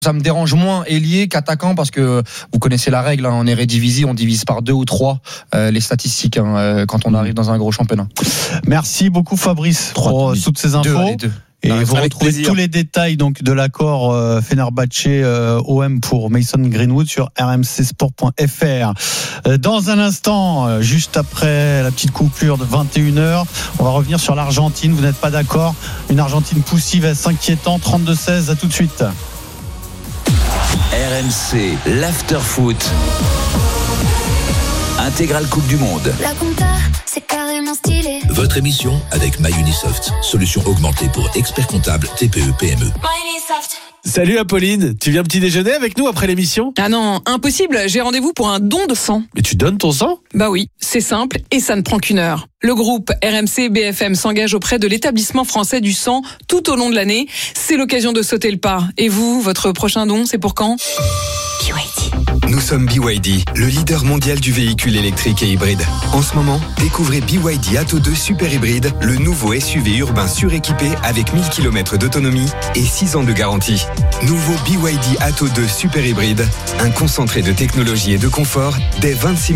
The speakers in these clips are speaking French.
Ça me dérange moins ailier qu'attaquant parce que vous connaissez la règle, hein, en Eredivisie, on divise par 2 ou 3 les statistiques quand on arrive dans un gros championnat. Merci beaucoup Fabrice pour toutes ces infos. Et vous retrouvez tous les détails donc de l'accord Fenerbahçe OM pour Mason Greenwood sur rmcsport.fr. Dans un instant, juste après la petite coupure de 21h, on va revenir sur l'Argentine. Vous n'êtes pas d'accord? Une Argentine poussive, est inquiétant. 32-16, à tout de suite. RMC, l'after-foot. Intégrale Coupe du Monde. La compta, c'est carrément stylé. Votre émission avec MyUnisoft, solution augmentée pour experts comptables TPE PME. MyUnisoft. Salut Apolline, tu viens petit déjeuner avec nous après l'émission? Ah non, impossible, j'ai rendez-vous pour un don de sang. Mais tu donnes ton sang? Bah oui, c'est simple et ça ne prend qu'une heure. Le groupe RMC BFM s'engage auprès de l'établissement français du sang tout au long de l'année. C'est l'occasion de sauter le pas. Et vous, votre prochain don, c'est pour quand? BYD. Nous sommes BYD, le leader mondial du véhicule électrique et hybride. En ce moment, découvrez BYD Atto 2 Super Hybride, le nouveau SUV urbain suréquipé avec 1000 km d'autonomie et 6 ans de garantie. Nouveau BYD Atto 2 Super Hybride, un concentré de technologie et de confort dès 26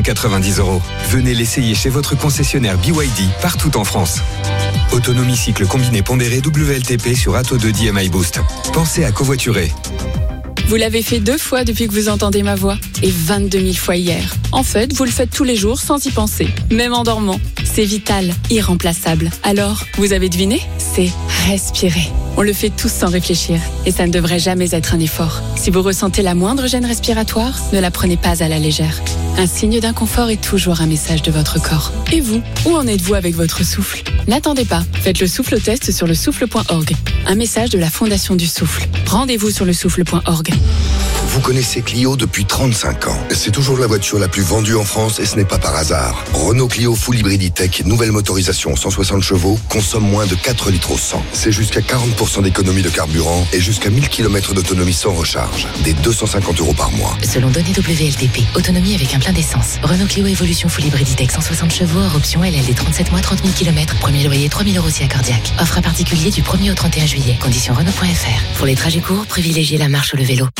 990 €. Venez l'essayer chez votre concessionnaire BYD partout en France. Autonomie cycle combiné pondéré WLTP sur Atto 2 DMI Boost. Pensez à covoiturer. Vous l'avez fait 2 fois depuis que vous entendez ma voix et 22 000 fois hier. En fait, vous le faites tous les jours sans y penser, même en dormant. C'est vital, irremplaçable. Alors, vous avez deviné? C'est respirer. On le fait tous sans réfléchir et ça ne devrait jamais être un effort. Si vous ressentez la moindre gêne respiratoire, ne la prenez pas à la légère. Un signe d'inconfort est toujours un message de votre corps. Et vous, où en êtes-vous avec votre souffle? N'attendez pas, faites le souffle test sur lesouffle.org. Un message de la Fondation du Souffle. Rendez-vous sur lesouffle.org. Vous connaissez Clio depuis 35 ans. C'est toujours la voiture la plus vendue en France et ce n'est pas par hasard. Renault Clio Full Hybrid E-Tech, nouvelle motorisation 160 chevaux, consomme moins de 4 litres au 100. C'est jusqu'à 40% d'économie de carburant et jusqu'à 1000 km d'autonomie sans recharge. Des 250 € par mois. Selon données WLTP, autonomie avec un plein d'essence. Renault Clio Evolution Full Hybrid E-Tech 160 chevaux, hors option LLD 37 mois, 30 000 km. Premier loyer 3 000 € si accordiaque. Offre à particulier du 1er au 31 juillet. Conditions Renault.fr. Pour les trajets courts, privilégiez la marche ou le vélo.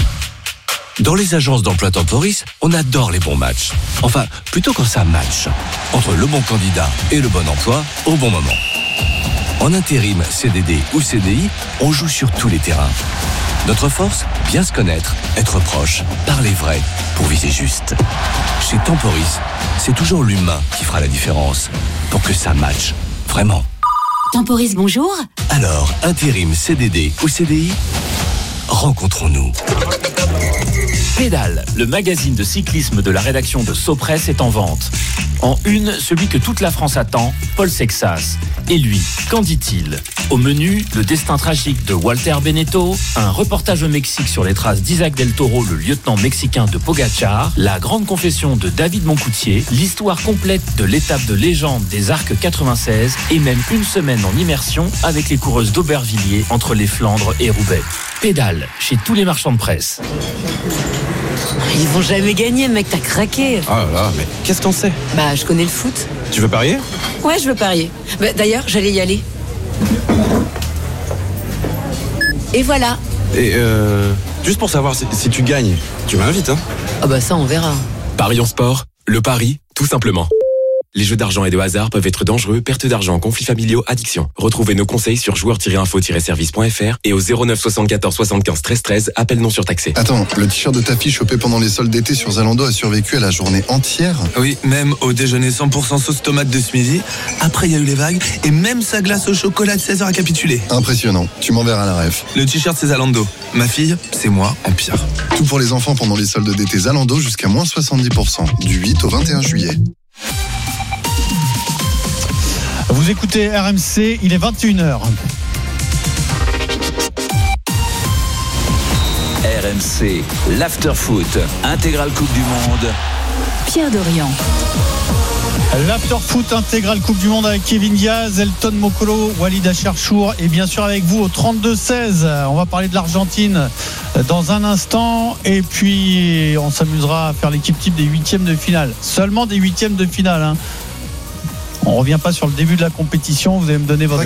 Dans les agences d'emploi Temporis, on adore les bons matchs. Enfin, plutôt quand ça match. Entre le bon candidat et le bon emploi, au bon moment. En intérim, CDD ou CDI, on joue sur tous les terrains. Notre force, bien se connaître, être proche, parler vrai, pour viser juste. Chez Temporis, c'est toujours l'humain qui fera la différence. Pour que ça matche. Vraiment. Temporis, bonjour. Alors, intérim, CDD ou CDI, rencontrons-nous. Pédale, le magazine de cyclisme de la rédaction de Sopress est en vente. En une, celui que toute la France attend, Paul Sexas. Et lui, qu'en dit-il? Au menu, le destin tragique de Walter Benetto, un reportage au Mexique sur les traces d'Isaac Del Toro, le lieutenant mexicain de Pogacar, la grande confession de David Moncoutier, l'histoire complète de l'étape de légende des Arcs 96 et même une semaine en immersion avec les coureuses d'Aubervilliers entre les Flandres et Roubaix. Pédale, chez tous les marchands de presse. Ils vont jamais gagner, mec, t'as craqué. Oh là là, mais qu'est-ce qu'on sait? Bah, je connais le foot. Tu veux parier? Ouais, je veux parier. Bah, d'ailleurs, j'allais y aller. Et voilà. Et juste pour savoir si tu gagnes, tu m'invites, hein? Ah bah ça, on verra. Parions sport, le pari, tout simplement. Les jeux d'argent et de hasard peuvent être dangereux, perte d'argent, conflits familiaux, addiction. Retrouvez nos conseils sur joueurs-info-service.fr et au 09 74 75 13 13, appel non surtaxé. Attends, le t-shirt de ta fille chopé pendant les soldes d'été sur Zalando a survécu à la journée entière? Oui, même au déjeuner 100% sauce tomate de ce midi. Après, il y a eu les vagues et même sa glace au chocolat de 16h a capitulé. Impressionnant, tu m'enverras la ref. Le t-shirt, c'est Zalando. Ma fille, c'est moi en pire. Tout pour les enfants pendant les soldes d'été Zalando jusqu'à moins 70%, du 8 au 21 juillet. Vous écoutez RMC, il est 21h. RMC, l'after-foot, intégrale Coupe du Monde. Pierre Dorian. L'after-foot intégrale Coupe du Monde avec Kevin Diaz, Elton Mokolo, Walid Acharchour et bien sûr avec vous au 32-16. On va parler de l'Argentine dans un instant et puis on s'amusera à faire l'équipe type des huitièmes de finale. Seulement des huitièmes de finale, hein. On revient pas sur le début de la compétition. Vous allez me donner votre.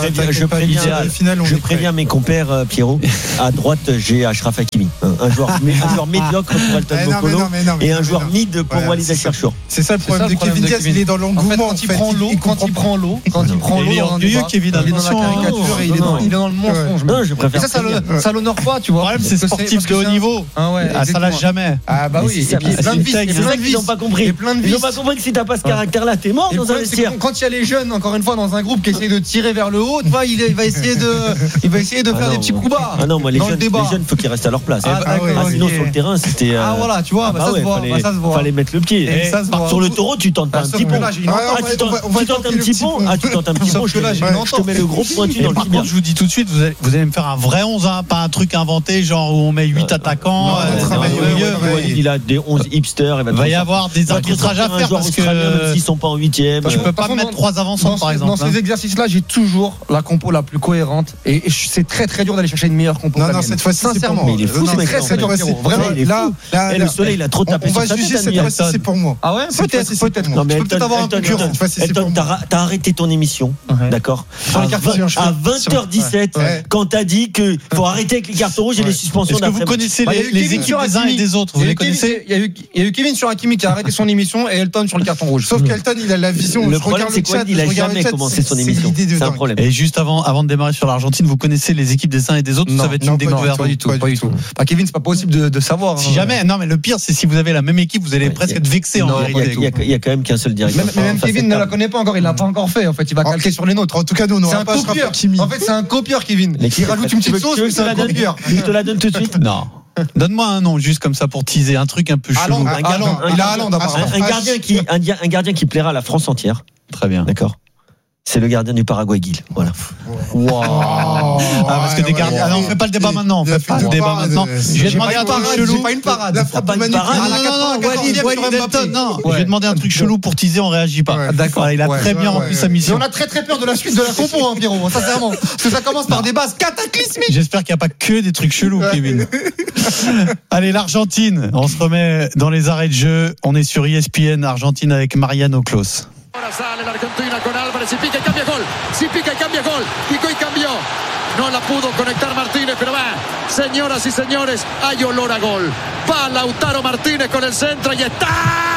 Je préviens mes compères, Pierrot. À droite, j'ai Achraf Hakimi, un joueur médiocre pour Elton Mokolo et un joueur mid pour Walid Acharchour. C'est ça le problème de Kevin Diaz. Il est dans l'engouement. Quand il prend l'eau, il est orgueilleux, Kevin. Il est dans la caricature et il est dans le mensonge. Non, je préfère. Et ça l'honore pas, tu vois. Le problème, c'est sportif de haut niveau. Ça lâche jamais. Ah bah oui. Et puis plein de vices. C'est ça qu'ils n'ont pas compris. Ils n'ont pas compris que si t'as pas ce caractère-là, t'es mort dans un vestiaire. Quand il y a les jeunes, encore une fois, dans un groupe qui essaie de tirer vers le haut, tu vois, il va essayer de faire des petits coups bas. Ah non, moi les jeunes, faut qu'ils restent à leur place. Sinon sur le terrain, c'était. Ah voilà, tu vois, ça se voit. Fallait mettre le pied. Sur le taureau, tu tentes pas un petit pont. Tu tentes un petit pont. Tu tentes un petit pont. Je te mets le gros pointu dans le tibia. Par contre, je vous dis tout de suite, vous allez me faire un vrai 11, pas un truc inventé, genre où on met 8 attaquants. Il a des 11 hipsters. Il va y avoir des arbitrages à faire parce que même s'ils sont pas en 8e. Je peux pas mettre 3 avançants par exemple. Dans ces exercices-là, j'ai toujours la compo la plus cohérente et c'est très très dur d'aller chercher une meilleure compo. Non, cette fois-ci, sincèrement, mais il est fou ce mec. Très dur, vraiment. Là, le soleil, il a trop tapé sur sa tête. On va juger cette fois-ci, c'est pour moi. Ah ouais, peut-être. Non mais Elton, t'as arrêté ton émission, d'accord, à 20h17 quand t'as dit que faut arrêter avec les cartons rouges et les suspensions. Est-ce que vous connaissez les équipes des uns et des autres? Vous les connaissez? Il y a eu Kevin sur Hakimi qui a arrêté son émission et Elton sur le carton rouge. Sauf qu'Elton, il a la vision. Le problème, c'est quoi? Il a jamais commencé son émission. C'est un problème. Et juste avant de démarrer sur l'Argentine, vous connaissez les équipes des uns et des autres? Ça va être une découverte. Pas du tout. Kevin, c'est pas possible de savoir. Si jamais. Non, mais le pire, c'est si vous avez la même équipe, vous allez presque être vexé en vérité. Il y a quand même qu'un seul directeur. Même Kevin ne la connaît pas encore. Il l'a pas encore fait. En fait, il va calquer sur les nôtres. En tout cas, nous, on n'aura pas Hakimi. En fait, c'est un copieur, Kevin. Il rajoute une petite sauce, mais c'est un copieur. Je te la donne tout de suite. Non. Donne-moi un nom juste comme ça pour teaser un truc un peu chelou. Il a Haaland. Un gardien qui plaira à la France entière. Très bien. D'accord. C'est le gardien du Paraguay, Gil. Voilà. Parce que des gardiens. Alors on fait pas le débat maintenant. Je vais demander un truc chelou. C'est pas une parade. Je vais demander un truc chelou pour teaser, on réagit pas. D'accord. Il a très bien rempli sa mission. On a très très peur de la suite de la compo, Pierrot. Sincèrement, parce que ça commence par des bases cataclysmiques. J'espère qu'il n'y a pas que des trucs chelous, Kevin. Allez, l'Argentine. On se remet dans les arrêts de jeu. On est sur ESPN Argentine avec Mariano Clos. Ahora sale la Argentina con Álvarez y pica y cambia gol. Si pica y cambia gol. Picó y cambió. No la pudo conectar Martínez, pero va. Señoras y señores, hay olor a gol. Va Lautaro Martínez con el centro y está.